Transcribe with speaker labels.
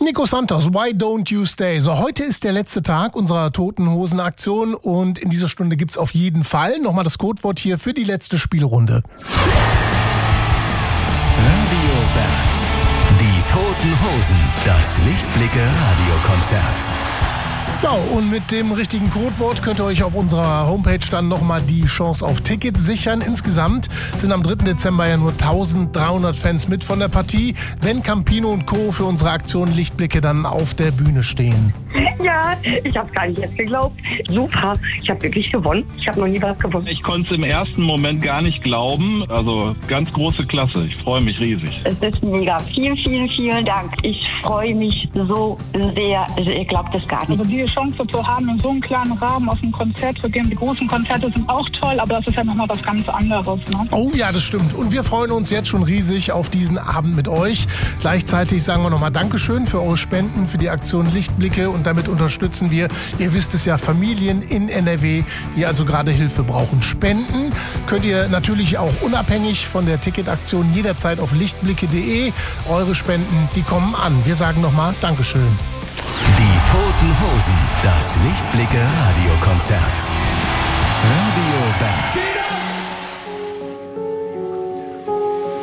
Speaker 1: Nico Santos, Why Don't You Stay? So, heute ist der letzte Tag unserer Toten Hosen Aktion und in dieser Stunde gibt's auf jeden Fall nochmal das Codewort hier für die letzte Spielrunde.
Speaker 2: Radio Berg. Die Toten Hosen. Das Lichtblicke Radiokonzert.
Speaker 1: Ja, und mit dem richtigen Codewort könnt ihr euch auf unserer Homepage dann nochmal die Chance auf Tickets sichern. Insgesamt sind am 3. Dezember ja nur 1300 Fans mit von der Partie, wenn Campino und Co. für unsere Aktion Lichtblicke dann auf der Bühne stehen.
Speaker 3: Ja, ich habe gar nicht jetzt geglaubt. Super, ich habe wirklich gewonnen. Ich habe noch nie was gewonnen.
Speaker 4: Ich konnte es im ersten Moment gar nicht glauben. Also ganz große Klasse. Ich freue mich riesig.
Speaker 3: Es ist mega. Vielen, vielen, vielen Dank. Ich freue mich so sehr. Also ihr glaubt es gar nicht.
Speaker 5: Also die Chance zu haben, in so einem kleinen Rahmen auf ein Konzert zu gehen. Die großen Konzerte sind auch toll, aber das ist ja nochmal was ganz anderes. Ne?
Speaker 1: Oh ja, das stimmt. Und wir freuen uns jetzt schon riesig auf diesen Abend mit euch. Gleichzeitig sagen wir nochmal Dankeschön für eure Spenden, für die Aktion Lichtblicke und damit unterstützen wir, ihr wisst es ja, Familien in NRW, die also gerade Hilfe brauchen. Spenden könnt ihr natürlich auch unabhängig von der Ticketaktion jederzeit auf lichtblicke.de. Eure Spenden, die kommen an. Wir sagen nochmal Dankeschön.
Speaker 2: Die Toten Hosen. Das Lichtblicke Radiokonzert. Radio Berg.